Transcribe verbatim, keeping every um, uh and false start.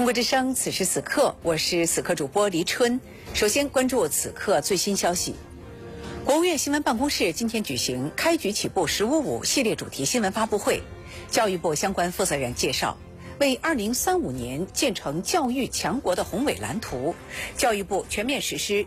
中国之声，此时此刻，我是此刻主播黎春。首先关注此刻最新消息。国务院新闻办公室今天举行“开局起步十五五”系列主题新闻发布会。教育部相关负责人介绍，为二零三五年建成教育强国的宏伟蓝图，教育部全面实施